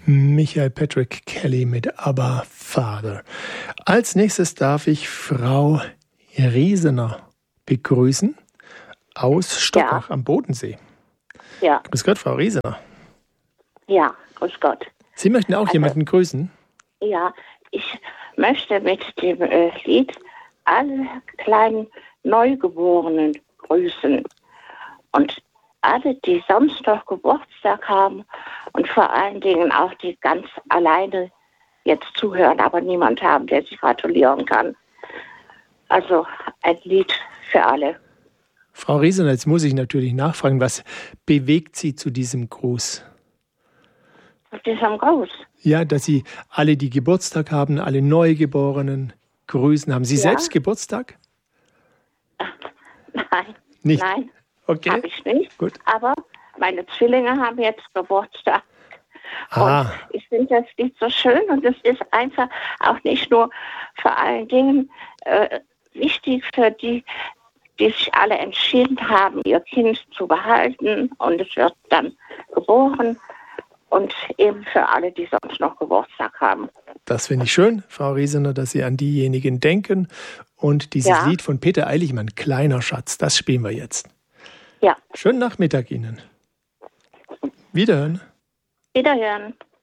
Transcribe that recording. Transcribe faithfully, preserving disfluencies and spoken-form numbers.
Michael Patrick Kelly mit Abba Father. Als nächstes darf ich Frau Riesener begrüßen aus Stockach ja. am Bodensee. Ja. Grüß Gott, Frau Riesener. Ja, grüß Gott. Sie möchten auch also, jemanden grüßen? Ja, ich möchte mit dem äh, Lied alle kleinen Neugeborenen grüßen. Und alle, die sonst noch Geburtstag haben und vor allen Dingen auch die ganz alleine jetzt zuhören, aber niemand haben, der sich gratulieren kann. Also ein Lied für alle. Frau Riesener, jetzt muss ich natürlich nachfragen, was bewegt Sie zu diesem Gruß? Zu diesem Gruß? Ja, dass Sie alle, die Geburtstag haben, alle Neugeborenen grüßen. Haben Sie ja. selbst Geburtstag? Nein. Nicht? Nein. Okay. Habe ich nicht, Gut. Aber meine Zwillinge haben jetzt Geburtstag. Ah. Und ich finde das Lied so schön und es ist einfach auch nicht nur vor allen Dingen äh, wichtig für die, die sich alle entschieden haben, ihr Kind zu behalten und es wird dann geboren und eben für alle, die sonst noch Geburtstag haben. Das finde ich schön, Frau Riesener, dass Sie an diejenigen denken und dieses ja. Lied von Peter Eiligmann, Kleiner Schatz, das spielen wir jetzt. Ja. Schönen Nachmittag Ihnen. Wiederhören. Wiederhören.